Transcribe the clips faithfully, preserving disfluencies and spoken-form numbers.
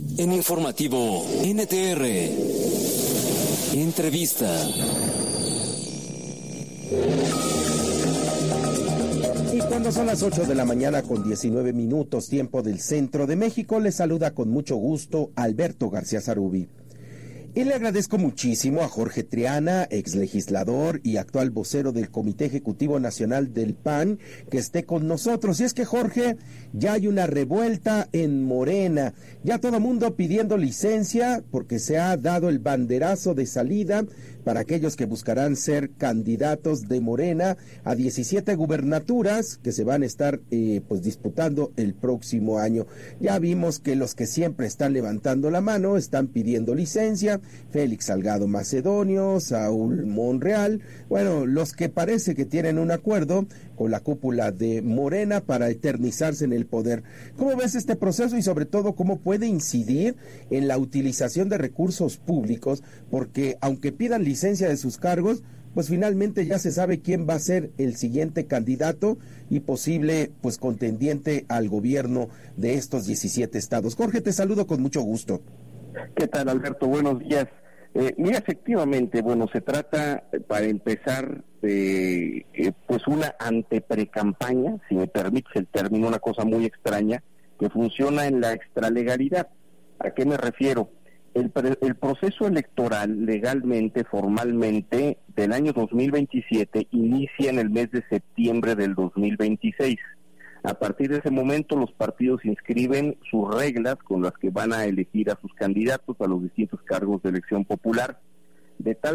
En Informativo N T R, entrevista. Y cuando son las ocho de la mañana con diecinueve minutos, tiempo del centro de México, les saluda con mucho gusto Alberto García Zarubi. Y le agradezco muchísimo a Jorge Triana, ex legislador y actual vocero del Comité Ejecutivo Nacional del P A N, que esté con nosotros. Y es que, Jorge, ya hay una revuelta en Morena, ya todo el mundo pidiendo licencia porque se ha dado el banderazo de salida para aquellos que buscarán ser candidatos de Morena a diecisiete gubernaturas que se van a estar eh, pues disputando el próximo año. Ya vimos que los que siempre están levantando la mano están pidiendo licencia: Félix Salgado Macedonio, Saúl Monreal, bueno, los que parece que tienen un acuerdo con la cúpula de Morena para eternizarse en el poder. ¿Cómo ves este proceso y sobre todo cómo puede incidir en la utilización de recursos públicos? Porque aunque pidan licencia de sus cargos, pues finalmente ya se sabe quién va a ser el siguiente candidato y posible pues contendiente al gobierno de estos diecisiete estados. Jorge, te saludo con mucho gusto. ¿Qué tal, Alberto? Buenos días. Eh, mira, efectivamente, bueno, se trata, para empezar, de eh, pues una anteprecampaña, si me permites el término, una cosa muy extraña, que funciona en la extralegalidad. ¿A qué me refiero? El, el proceso electoral legalmente, formalmente, del año dos mil veintisiete, inicia en el mes de septiembre del dos mil veintiséis. A partir de ese momento, los partidos inscriben sus reglas con las que van a elegir a sus candidatos a los distintos cargos de elección popular, de tal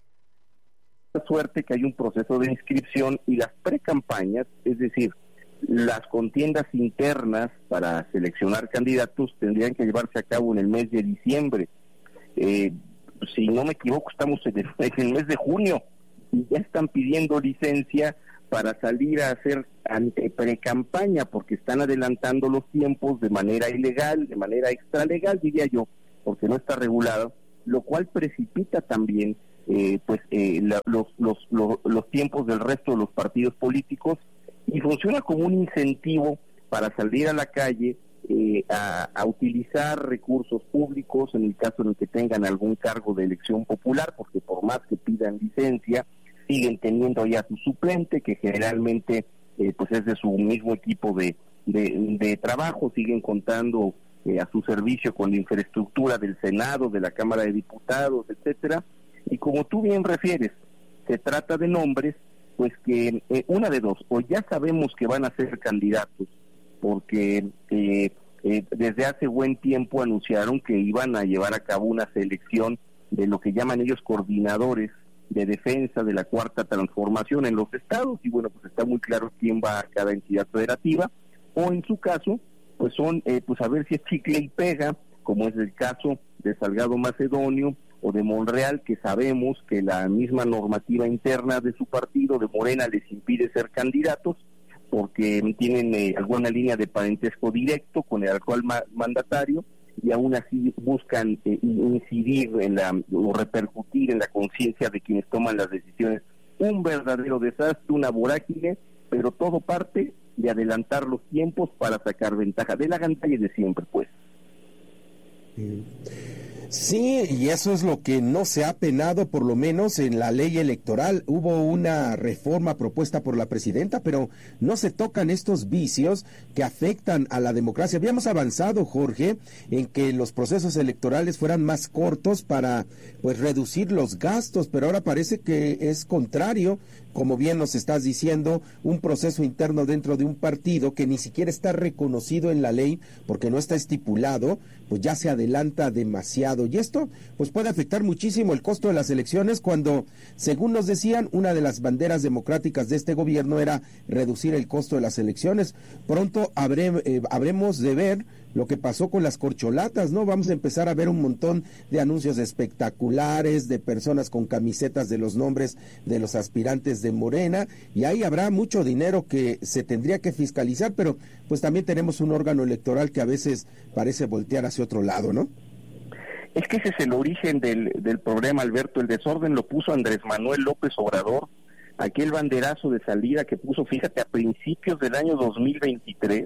suerte que hay un proceso de inscripción y las precampañas, es decir, las contiendas internas para seleccionar candidatos, tendrían que llevarse a cabo en el mes de diciembre. Eh, si no me equivoco, estamos en el, en el mes de junio y ya están pidiendo licencia para salir a hacer ante pre-campaña, porque están adelantando los tiempos de manera ilegal, de manera extralegal, diría yo, porque no está regulado, lo cual precipita también eh, pues eh, la, los, los, los, los tiempos del resto de los partidos políticos y funciona como un incentivo para salir a la calle eh, a, a utilizar recursos públicos en el caso en el que tengan algún cargo de elección popular, porque por más que pidan licencia, siguen teniendo ya su suplente, que generalmente eh, pues es de su mismo equipo de, de, de trabajo, siguen contando eh, a su servicio con la infraestructura del Senado, de la Cámara de Diputados, etcétera. Y como tú bien refieres, se trata de nombres, pues que eh, una de dos, o ya sabemos que van a ser candidatos, porque eh, eh, desde hace buen tiempo anunciaron que iban a llevar a cabo una selección de lo que llaman ellos coordinadores de defensa de la cuarta transformación en los estados, y bueno, pues está muy claro quién va a cada entidad federativa, o en su caso, pues son, eh, pues a ver si es chicle y pega, como es el caso de Salgado Macedonio o de Monreal, que sabemos que la misma normativa interna de su partido, de Morena, les impide ser candidatos, porque tienen eh, alguna línea de parentesco directo con el actual ma- mandatario, y aún así buscan eh, incidir en la, o repercutir en la conciencia de quienes toman las decisiones. Un verdadero desastre, una vorágine, pero todo parte de adelantar los tiempos para sacar ventaja de la gantalla de siempre, pues. Sí, y eso es lo que no se ha penado, por lo menos en la ley electoral. Hubo una reforma propuesta por la presidenta, pero no se tocan estos vicios que afectan a la democracia. Habíamos avanzado, Jorge, en que los procesos electorales fueran más cortos para pues reducir los gastos, pero ahora parece que es contrario. Como bien nos estás diciendo, un proceso interno dentro de un partido que ni siquiera está reconocido en la ley porque no está estipulado, pues ya se adelanta demasiado. Y esto pues puede afectar muchísimo el costo de las elecciones cuando, según nos decían, una de las banderas democráticas de este gobierno era reducir el costo de las elecciones. Pronto habré, eh, habremos de ver lo que pasó con las corcholatas, ¿no? Vamos a empezar a ver un montón de anuncios espectaculares, de personas con camisetas de los nombres de los aspirantes de Morena, y ahí habrá mucho dinero que se tendría que fiscalizar, pero pues también tenemos un órgano electoral que a veces parece voltear hacia otro lado, ¿no? Es que ese es el origen del, del problema, Alberto. El desorden lo puso Andrés Manuel López Obrador, aquel banderazo de salida que puso, fíjate, a principios del año dos mil veintitrés,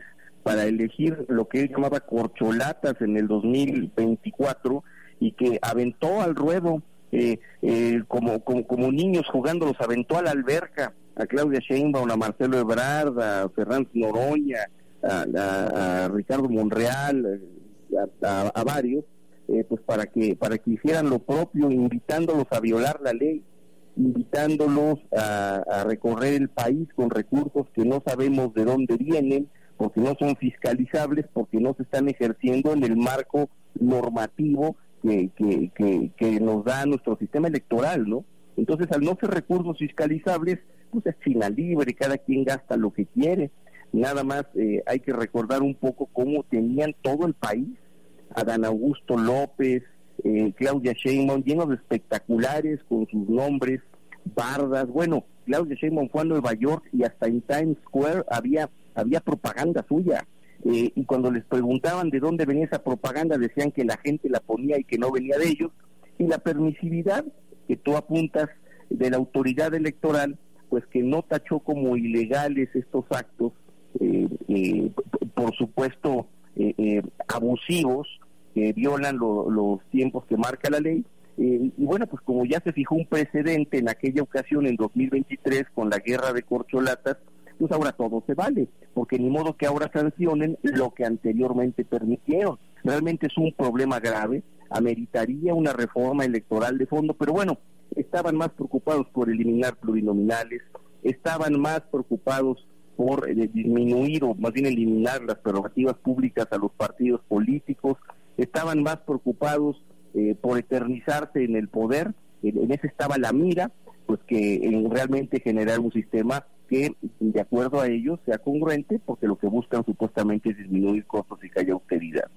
para elegir lo que él llamaba corcholatas en el dos mil veinticuatro y que aventó al ruedo eh, eh, como, como como niños jugando, los aventó a la alberca, a Claudia Sheinbaum, a Marcelo Ebrard, a Fernández Noroña, a, a, a Ricardo Monreal, a, a, a varios, eh, pues para que para que hicieran lo propio, invitándolos a violar la ley, invitándolos a, a recorrer el país con recursos que no sabemos de dónde vienen, porque no son fiscalizables, porque no se están ejerciendo en el marco normativo que, que, que, que nos da nuestro sistema electoral, ¿no? Entonces, al no ser recursos fiscalizables, pues es China libre, cada quien gasta lo que quiere. Nada más eh, hay que recordar un poco cómo tenían todo el país, Adán Augusto López, eh, Claudia Sheinbaum, llenos de espectaculares con sus nombres, bardas. Bueno, Claudia Sheinbaum fue a Nueva York y hasta en Times Square había había propaganda suya, eh, y cuando les preguntaban de dónde venía esa propaganda decían que la gente la ponía y que no venía de ellos. Y la permisividad que tú apuntas de la autoridad electoral, pues que no tachó como ilegales estos actos, eh, eh, por supuesto eh, eh, abusivos, que violan lo, los tiempos que marca la ley. Eh, y bueno, pues como ya se fijó un precedente en aquella ocasión, en dos mil veintitrés, con la guerra de corcholatas, pues ahora todo se vale, porque ni modo que ahora sancionen lo que anteriormente permitieron. Realmente es un problema grave, ameritaría una reforma electoral de fondo, pero bueno, estaban más preocupados por eliminar plurinominales, estaban más preocupados por eh, disminuir o más bien eliminar las prerrogativas públicas a los partidos políticos, estaban más preocupados eh, por eternizarse en el poder. En, en ese estaba la mira, pues que en realmente generar un sistema que, de acuerdo a ellos, sea congruente, porque lo que buscan supuestamente es disminuir costos y que haya austeridad.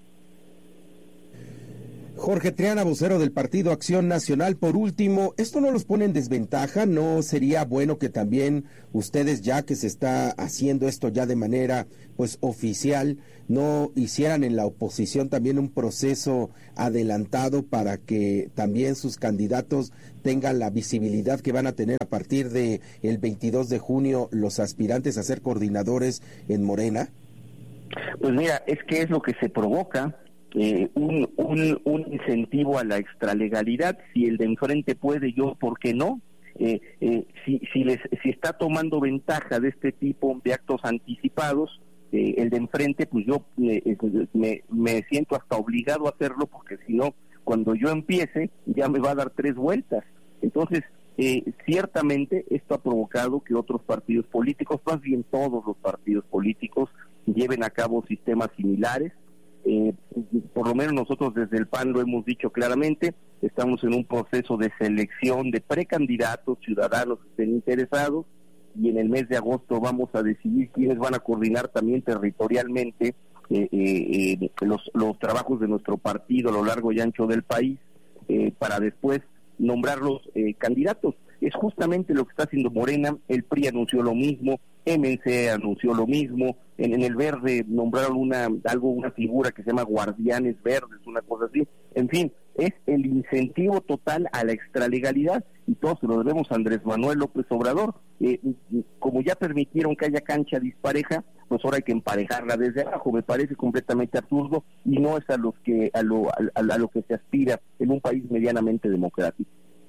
Jorge Triana, vocero del Partido Acción Nacional, por último, ¿esto no los pone en desventaja? ¿No sería bueno que también ustedes, ya que se está haciendo esto ya de manera pues oficial, no hicieran en la oposición también un proceso adelantado para que también sus candidatos tengan la visibilidad que van a tener a partir de el veintidós de junio los aspirantes a ser coordinadores en Morena? Pues mira, es que es lo que se provoca. Eh, un, un, un incentivo a la extralegalidad. Si el de enfrente puede, yo, ¿por qué no? Eh, eh, si, si, les, si está tomando ventaja de este tipo de actos anticipados, eh, el de enfrente, pues yo eh, me, me siento hasta obligado a hacerlo, porque si no, cuando yo empiece, ya me va a dar tres vueltas. Entonces, eh, ciertamente esto ha provocado que otros partidos políticos, más bien todos los partidos políticos, lleven a cabo sistemas similares. Eh, por lo menos nosotros desde el P A N lo hemos dicho claramente, estamos en un proceso de selección de precandidatos ciudadanos que estén interesados, y en el mes de agosto vamos a decidir quiénes van a coordinar también territorialmente eh, eh, eh, los, los trabajos de nuestro partido a lo largo y ancho del país, eh, para después nombrarlos eh, candidatos. Es justamente lo que está haciendo Morena. El P R I anunció lo mismo, M N C anunció lo mismo, en, en el Verde nombraron una algo una figura que se llama Guardianes Verdes, una cosa así. En fin, es el incentivo total a la extralegalidad, y todos se lo debemos a Andrés Manuel López Obrador. Eh, como ya permitieron que haya cancha dispareja, pues ahora hay que emparejarla desde abajo. Me parece completamente absurdo y no es a los que a lo a, a lo que se aspira en un país medianamente democrático.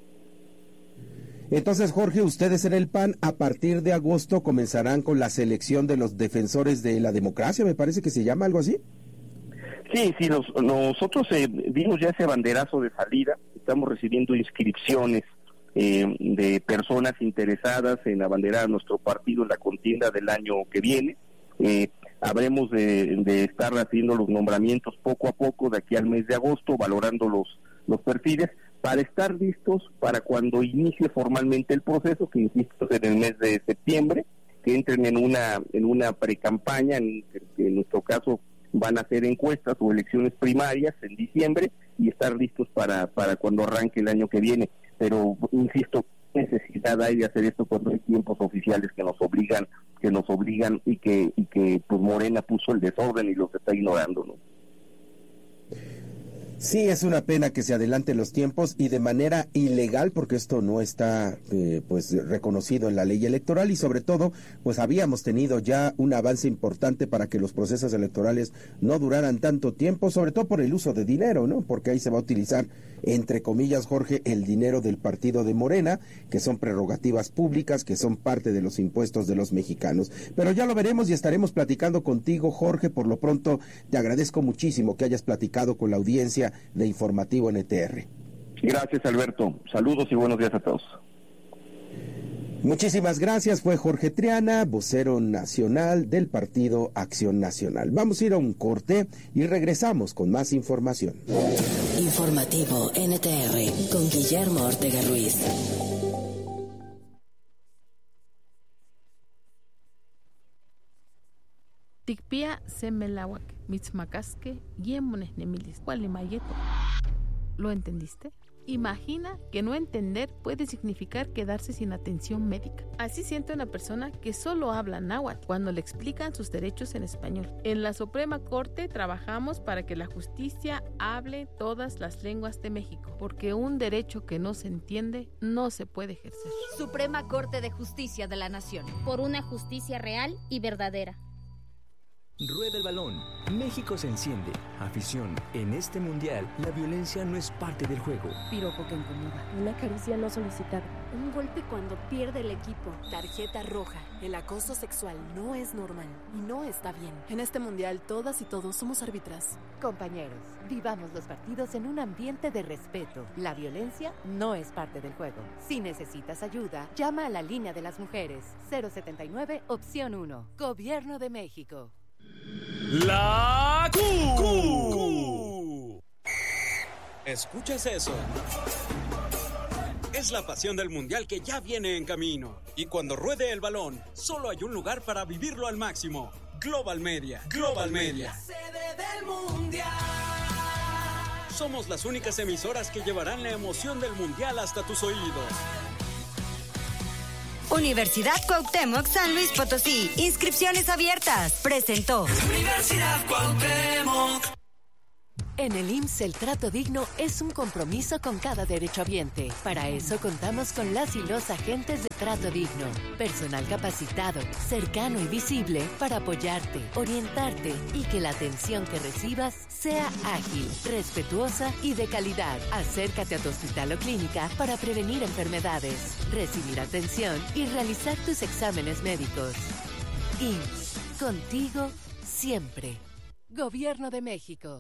Entonces, Jorge, ustedes en el P A N a partir de agosto comenzarán con la selección de los defensores de la democracia, me parece que se llama algo así. Sí, sí, los, nosotros eh, dimos ya ese banderazo de salida, estamos recibiendo inscripciones eh, de personas interesadas en abanderar a nuestro partido en la contienda del año que viene. Eh, habremos de, de estar haciendo los nombramientos poco a poco de aquí al mes de agosto, valorando los, los perfiles, para estar listos para cuando inicie formalmente el proceso, que insisto en el mes de septiembre, que entren en una en una precampaña, en, que en nuestro caso van a hacer encuestas o elecciones primarias en diciembre, y estar listos para, para cuando arranque el año que viene. Pero, insisto, necesidad hay de hacer esto cuando hay tiempos oficiales que nos obligan, que nos obligan y que, y que pues Morena puso el desorden y los está ignorando, ¿no? Sí, es una pena que se adelanten los tiempos y de manera ilegal, porque esto no está eh, pues reconocido en la ley electoral y sobre todo pues habíamos tenido ya un avance importante para que los procesos electorales no duraran tanto tiempo, sobre todo por el uso de dinero, ¿no? Porque ahí se va a utilizar, entre comillas, Jorge, el dinero del partido de Morena, que son prerrogativas públicas, que son parte de los impuestos de los mexicanos. Pero ya lo veremos y estaremos platicando contigo, Jorge. Por lo pronto te agradezco muchísimo que hayas platicado con la audiencia de Informativo N T R. Gracias, Alberto. Saludos y buenos días a todos. Muchísimas gracias. Fue Jorge Triana, vocero nacional del Partido Acción Nacional. Vamos a ir a un corte y regresamos con más información. Informativo N T R con Guillermo Ortega Ruiz. Tikpia semelawak, mitzmacasque, yemones nemilis, mayeto. ¿Lo entendiste? Imagina que no entender puede significar quedarse sin atención médica. Así siente una persona que solo habla náhuatl cuando le explican sus derechos en español. En la Suprema Corte trabajamos para que la justicia hable todas las lenguas de México, porque un derecho que no se entiende no se puede ejercer. Suprema Corte de Justicia de la Nación. Por una justicia real y verdadera. Rueda el balón. México se enciende. Afición. En este mundial, la violencia no es parte del juego. Piropo que incomoda. Una caricia no solicitada. Un golpe cuando pierde el equipo. Tarjeta roja. El acoso sexual no es normal y no está bien. En este mundial, todas y todos somos árbitras. Compañeros, vivamos los partidos en un ambiente de respeto. La violencia no es parte del juego. Si necesitas ayuda, llama a la línea de las mujeres. cero setenta y nueve, opción uno. Gobierno de México. La Q. Q. ¿Escuchas eso? Es la pasión del mundial que ya viene en camino. Y cuando ruede el balón, solo hay un lugar para vivirlo al máximo. Global Media. Global Media. La sede del mundial. Somos las únicas emisoras que llevarán la emoción del mundial hasta tus oídos. Universidad Cuauhtémoc San Luis Potosí. Inscripciones abiertas. Presentó. Universidad Cuauhtémoc. En el I M S S el trato digno es un compromiso con cada derechohabiente. Para eso contamos con las y los agentes de trato digno. Personal capacitado, cercano y visible para apoyarte, orientarte y que la atención que recibas sea ágil, respetuosa y de calidad. Acércate a tu hospital o clínica para prevenir enfermedades, recibir atención y realizar tus exámenes médicos. I M S S, contigo siempre. Gobierno de México.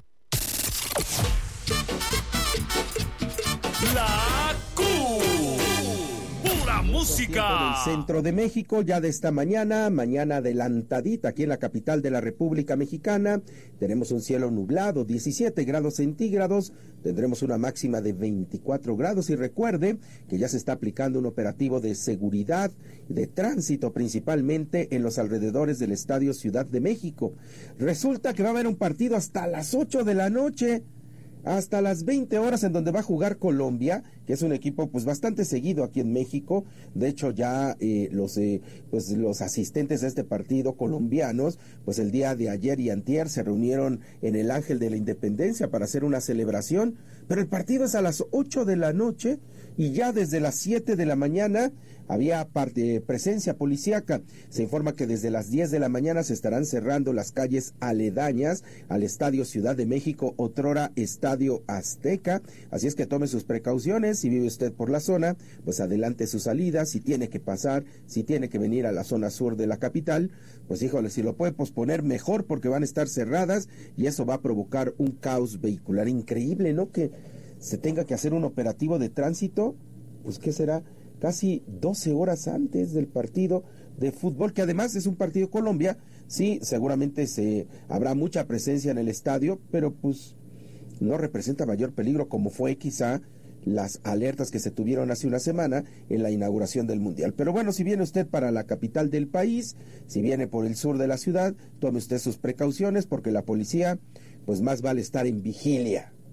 La Q. Pura música. Del centro de México, ya de esta mañana, mañana adelantadita aquí en la capital de la República Mexicana. Tenemos un cielo nublado, diecisiete grados centígrados. Tendremos una máxima de veinticuatro grados y recuerde que ya se está aplicando un operativo de seguridad de tránsito, principalmente en los alrededores del Estadio Ciudad de México. Resulta que va a haber un partido hasta las ocho de la noche. Hasta las veinte horas en donde va a jugar Colombia, que es un equipo pues bastante seguido aquí en México. De hecho ya eh, los eh, pues los asistentes a este partido colombianos, pues el día de ayer y antier se reunieron en el Ángel de la Independencia para hacer una celebración, pero el partido es a las ocho de la noche y ya desde las siete de la mañana había parte, presencia policíaca. Se informa que desde las diez de la mañana se estarán cerrando las calles aledañas al Estadio Ciudad de México, otrora Estadio Azteca, así es que tome sus precauciones. Si vive usted por la zona, pues adelante su salida. Si tiene que pasar, si tiene que venir a la zona sur de la capital, pues híjole, si lo puede posponer mejor porque van a estar cerradas y eso va a provocar un caos vehicular increíble, ¿no? Que se tenga que hacer un operativo de tránsito, pues ¿qué será? Casi doce horas antes del partido de fútbol, que además es un partido Colombia. Sí, seguramente se habrá mucha presencia en el estadio, pero pues no representa mayor peligro como fue quizá las alertas que se tuvieron hace una semana en la inauguración del Mundial. Pero bueno, si viene usted para la capital del país, si viene por el sur de la ciudad, tome usted sus precauciones porque la policía, pues más vale estar en vigilia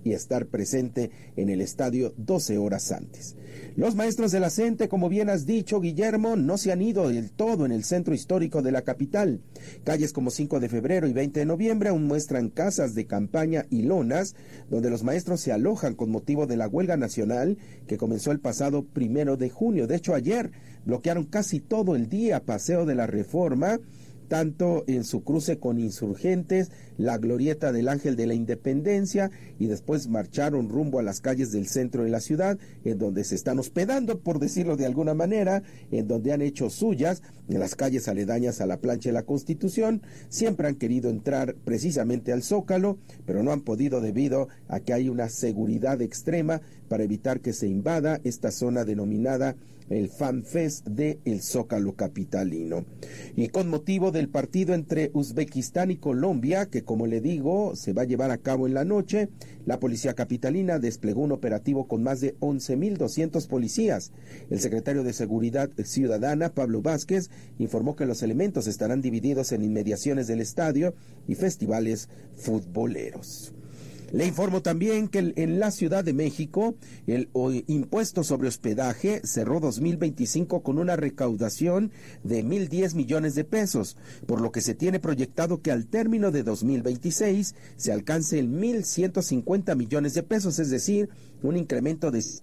y estar presente en el estadio doce horas antes. Los maestros de la CENTE, como bien has dicho, Guillermo, no se han ido del todo en el centro histórico de la capital. Calles como cinco de febrero y veinte de noviembre aún muestran casas de campaña y lonas donde los maestros se alojan con motivo de la huelga nacional que comenzó el pasado primero de junio. De hecho, ayer bloquearon casi todo el día Paseo de la Reforma, tanto en su cruce con Insurgentes, la Glorieta del Ángel de la Independencia, y después marcharon rumbo a las calles del centro de la ciudad, en donde se están hospedando, por decirlo de alguna manera, en donde han hecho suyas, en las calles aledañas a la plancha de la Constitución. Siempre han querido entrar precisamente al Zócalo, pero no han podido debido a que hay una seguridad extrema para evitar que se invada esta zona denominada el FanFest de el Zócalo capitalino. Y con motivo del partido entre Uzbekistán y Colombia, que como le digo, se va a llevar a cabo en la noche, la policía capitalina desplegó un operativo con más de once mil doscientos policías. El secretario de Seguridad Ciudadana, Pablo Vázquez, informó que los elementos estarán divididos en inmediaciones del estadio y festivales futboleros. Le informo también que en la Ciudad de México el impuesto sobre hospedaje cerró dos mil veinticinco con una recaudación de mil diez millones de pesos, por lo que se tiene proyectado que al término de dos mil veintiséis se alcance el mil ciento cincuenta millones de pesos, es decir, un incremento de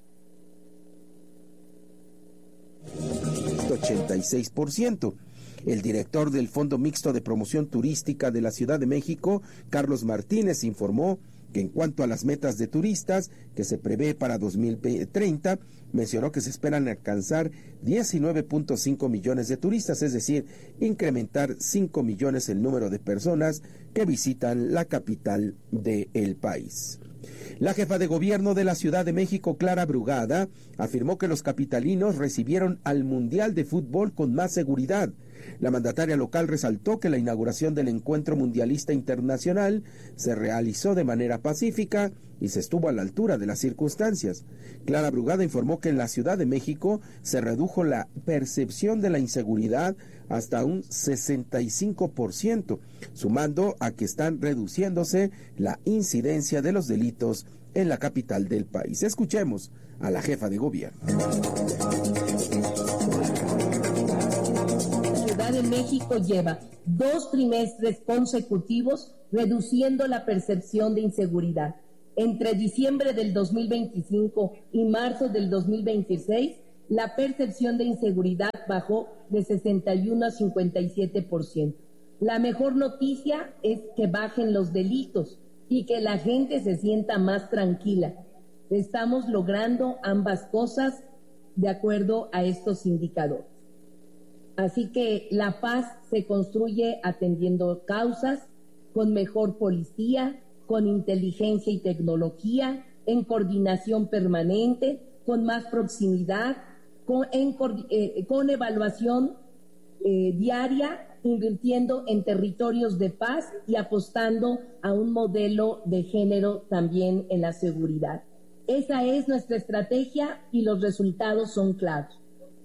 ochenta y seis por ciento. El director del Fondo Mixto de Promoción Turística de la Ciudad de México, Carlos Martínez, informó que en cuanto a las metas de turistas que se prevé para dos mil treinta, mencionó que se esperan alcanzar diecinueve punto cinco millones de turistas, es decir, incrementar cinco millones el número de personas que visitan la capital del país. La jefa de gobierno de la Ciudad de México, Clara Brugada, afirmó que los capitalinos recibieron al Mundial de Fútbol con más seguridad. La mandataria local resaltó que la inauguración del Encuentro Mundialista Internacional se realizó de manera pacífica y se estuvo a la altura de las circunstancias. Clara Brugada informó que en la Ciudad de México se redujo la percepción de la inseguridad hasta un sesenta y cinco por ciento, sumando a que están reduciéndose la incidencia de los delitos en la capital del país. Escuchemos a la jefa de gobierno. La Ciudad de México lleva dos trimestres consecutivos reduciendo la percepción de inseguridad. Entre diciembre del dos mil veinticinco y marzo del dos mil veintiséis, la percepción de inseguridad bajó de sesenta y uno a cincuenta y siete por ciento. La mejor noticia es que bajen los delitos y que la gente se sienta más tranquila. Estamos logrando ambas cosas de acuerdo a estos indicadores. Así que la paz se construye atendiendo causas, con mejor policía, con inteligencia y tecnología, en coordinación permanente, con más proximidad, con, en, eh, con evaluación eh, diaria, invirtiendo en territorios de paz y apostando a un modelo de género también en la seguridad. Esa es nuestra estrategia y los resultados son claros.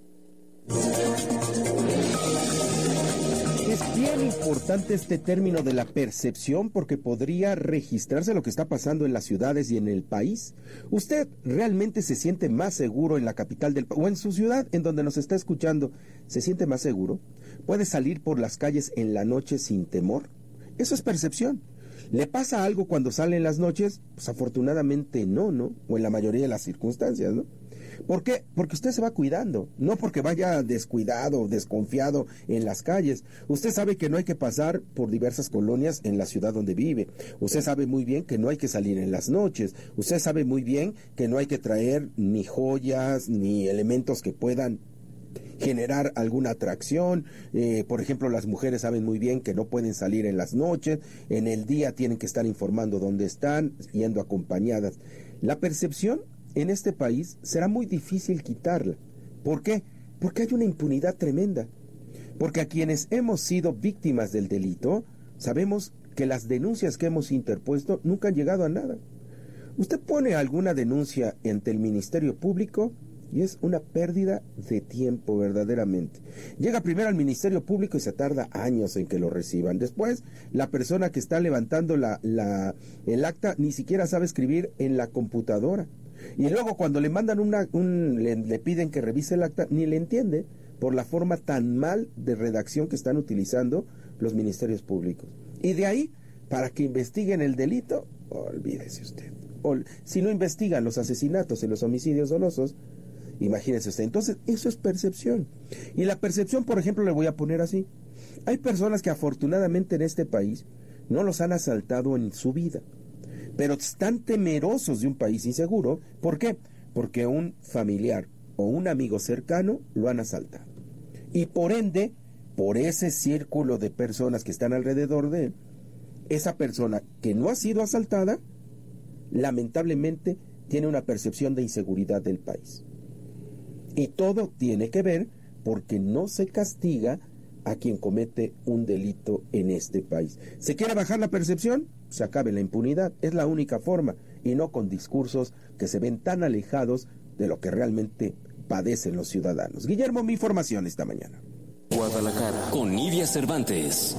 Es bien importante este término de la percepción porque podría registrarse lo que está pasando en las ciudades y en el país. ¿Usted realmente se siente más seguro en la capital del país o en su ciudad en donde nos está escuchando? ¿Se siente más seguro? ¿Puede salir por las calles en la noche sin temor? Eso es percepción. ¿Le pasa algo cuando sale en las noches? Pues afortunadamente no, ¿no? O en la mayoría de las circunstancias, ¿no? ¿Por qué? Porque usted se va cuidando, no porque vaya descuidado, desconfiado en las calles. Usted sabe que no hay que pasar por diversas colonias en la ciudad donde vive. Usted sabe muy bien que no hay que salir en las noches. Usted sabe muy bien que no hay que traer ni joyas ni elementos que puedan generar alguna atracción. Eh, por ejemplo, las mujeres saben muy bien que no pueden salir en las noches. En el día tienen que estar informando dónde están, yendo acompañadas. La percepción en este país será muy difícil quitarla. ¿Por qué? Porque hay una impunidad tremenda. Porque a quienes hemos sido víctimas del delito, sabemos que las denuncias que hemos interpuesto nunca han llegado a nada. Usted pone alguna denuncia ante el Ministerio Público Y es una pérdida de tiempo verdaderamente. Llega primero al Ministerio Público y se tarda años en que lo reciban. Después, la persona que está levantando la, la, el acta ni siquiera sabe escribir en la computadora. Y luego cuando le mandan una, un, le, le piden que revise el acta, ni le entiende por la forma tan mal de redacción que están utilizando los ministerios públicos. Y de ahí, para que investiguen el delito, olvídese usted. O, si no investigan los asesinatos y los homicidios dolosos, imagínese usted. Entonces, eso es percepción. Y la percepción, por ejemplo, le voy a poner así. Hay personas que afortunadamente en este país no los han asaltado en su vida, pero están temerosos de un país inseguro. ¿Por qué? Porque un familiar o un amigo cercano lo han asaltado. Y por ende, por ese círculo de personas que están alrededor de él, esa persona que no ha sido asaltada, lamentablemente tiene una percepción de inseguridad del país. Y todo tiene que ver porque no se castiga a quien comete un delito en este país. ¿Se quiere bajar la percepción? Se acabe la impunidad. Es la única forma, y no con discursos que se ven tan alejados de lo que realmente padecen los ciudadanos. Guillermo, mi información esta mañana. Guadalajara, con Nidia Cervantes.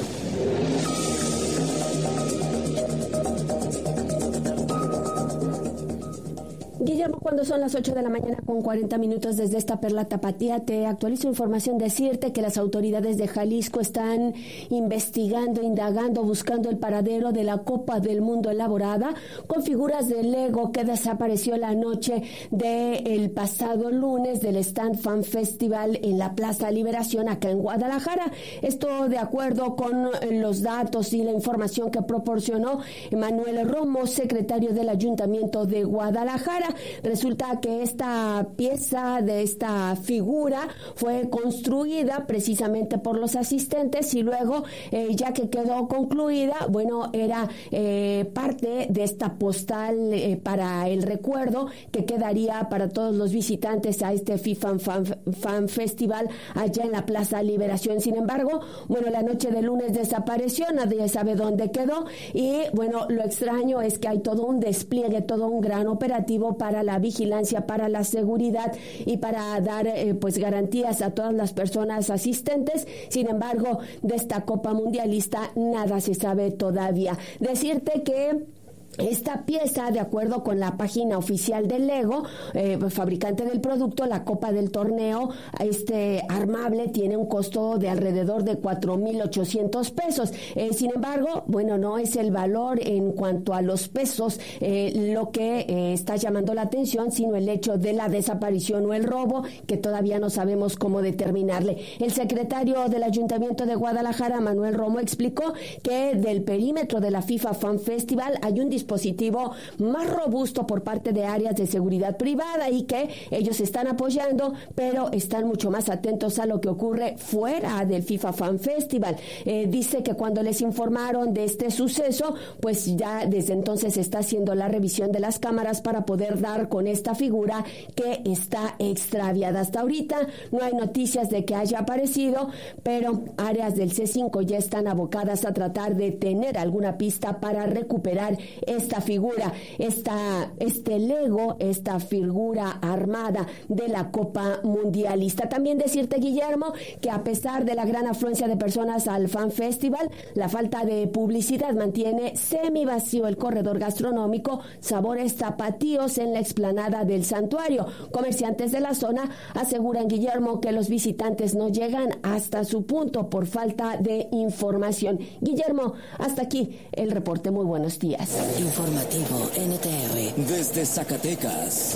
Guillermo, cuando son las ocho de la mañana con cuarenta minutos desde esta Perla Tapatía, te actualizo información, decirte que las autoridades de Jalisco están investigando, indagando, buscando el paradero de la Copa del Mundo elaborada con figuras de Lego que desapareció la noche del pasado lunes del Stand Fan Festival en la Plaza Liberación acá en Guadalajara. Esto de acuerdo con los datos y la información que proporcionó Manuel Romo, secretario del Ayuntamiento de Guadalajara. Resulta que esta pieza de esta figura fue construida precisamente por los asistentes y luego, eh, ya que quedó concluida, bueno, era eh, parte de esta postal eh, para el recuerdo que quedaría para todos los visitantes a este FIFA Fan, Fan Festival allá en la Plaza Liberación. Sin embargo, bueno, la noche de lunes desapareció, nadie sabe dónde quedó y, bueno, lo extraño es que hay todo un despliegue, todo un gran operativo para la vigilancia, para la seguridad y para dar eh, pues garantías a todas las personas asistentes. Sin embargo, de esta Copa Mundialista nada se sabe todavía. Decirte que esta pieza, de acuerdo con la página oficial de Lego, eh, fabricante del producto, la copa del torneo, este armable tiene un costo de alrededor de cuatro mil ochocientos pesos. Eh, sin embargo, bueno, no es el valor en cuanto a los pesos eh, lo que eh, está llamando la atención, sino el hecho de la desaparición o el robo, que todavía no sabemos cómo determinarle. El secretario del Ayuntamiento de Guadalajara, Manuel Romo, explicó que del perímetro de la FIFA Fan Festival hay un dispositivo más robusto por parte de áreas de seguridad privada y que ellos están apoyando, pero están mucho más atentos a lo que ocurre fuera del FIFA Fan Festival. Eh, dice que cuando les informaron de este suceso, pues ya desde entonces se está haciendo la revisión de las cámaras para poder dar con esta figura que está extraviada. Hasta ahorita no hay noticias de que haya aparecido, pero áreas del C cinco ya están abocadas a tratar de tener alguna pista para recuperar esta figura, esta, este Lego, esta figura armada de la Copa Mundialista. También decirte, Guillermo, que a pesar de la gran afluencia de personas al Fan Festival, la falta de publicidad mantiene semi vacío el corredor gastronómico Sabores Tapatíos en la explanada del santuario. Comerciantes de la zona aseguran, Guillermo, que los visitantes no llegan hasta su punto por falta de información. Guillermo, hasta aquí el reporte. Muy buenos días. Informativo N T R. Desde Zacatecas.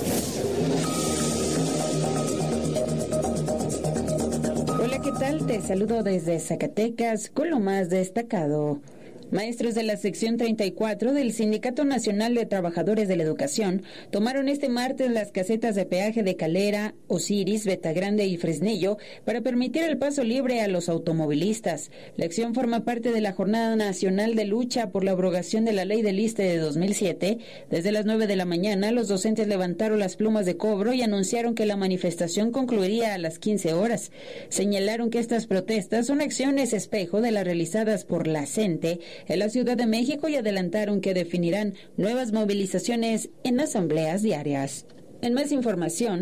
Hola, ¿qué tal? Te saludo desde Zacatecas con lo más destacado. Maestros de la sección treinta y cuatro del Sindicato Nacional de Trabajadores de la Educación tomaron este martes las casetas de peaje de Calera, Osiris, Betagrande y Fresnillo para permitir el paso libre a los automovilistas. La acción forma parte de la Jornada Nacional de Lucha por la abrogación de la Ley del ISSSTE de dos mil siete. Desde las nueve de la mañana, los docentes levantaron las plumas de cobro y anunciaron que la manifestación concluiría a las quince horas. Señalaron que estas protestas son acciones espejo de las realizadas por la CENTE en la Ciudad de México y adelantaron que definirán nuevas movilizaciones en asambleas diarias. En más información,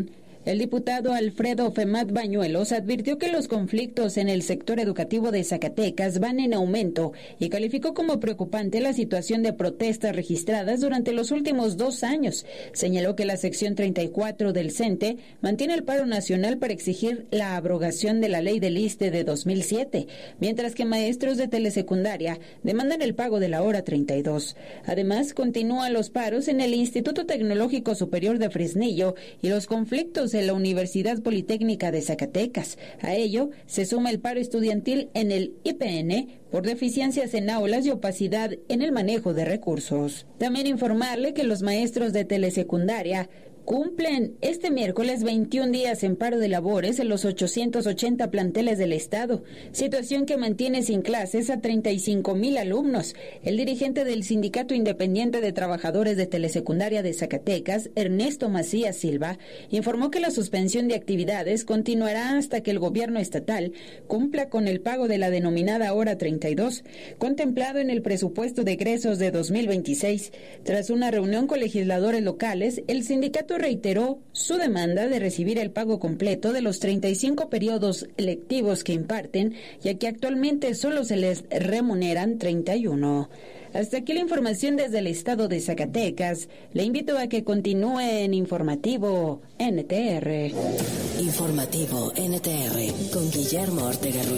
El diputado Alfredo Femat Bañuelos advirtió que los conflictos en el sector educativo de Zacatecas van en aumento y calificó como preocupante la situación de protestas registradas durante los últimos dos años. Señaló que la sección treinta y cuatro del CENTE mantiene el paro nacional para exigir la abrogación de la ley del ISSSTE de dos mil siete, mientras que maestros de telesecundaria demandan el pago de la hora treinta y dos. Además, continúan los paros en el Instituto Tecnológico Superior de Fresnillo y los conflictos en la Universidad Politécnica de Zacatecas. A ello se suma el paro estudiantil en el I P N por deficiencias en aulas y opacidad en el manejo de recursos. También informarle que los maestros de telesecundaria cumplen este miércoles veintiún días en paro de labores en los ochocientos ochenta planteles del Estado, situación que mantiene sin clases a treinta y cinco mil alumnos. El dirigente del Sindicato Independiente de Trabajadores de Telesecundaria de Zacatecas, Ernesto Macías Silva, informó que la suspensión de actividades continuará hasta que el gobierno estatal cumpla con el pago de la denominada hora treinta y dos, contemplado en el presupuesto de egresos de dos mil veintiséis. Tras una reunión con legisladores locales, el sindicato reiteró su demanda de recibir el pago completo de los treinta y cinco periodos lectivos que imparten, ya que actualmente solo se les remuneran treinta y uno. Hasta aquí la información desde el estado de Zacatecas. Le invito a que continúe en Informativo N T R. Informativo N T R con Guillermo Ortega Ruiz.